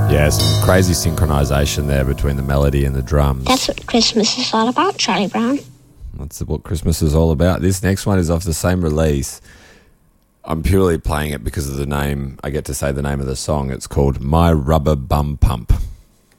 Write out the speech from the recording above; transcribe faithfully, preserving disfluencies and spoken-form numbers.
Yeah, some crazy synchronisation there between the melody and the drums. That's what Christmas is all about, Charlie Brown. That's what Christmas is all about. This next one is off the same release. I'm purely playing it because of the name. I get to say the name of the song. It's called My Rubber Bum Pump.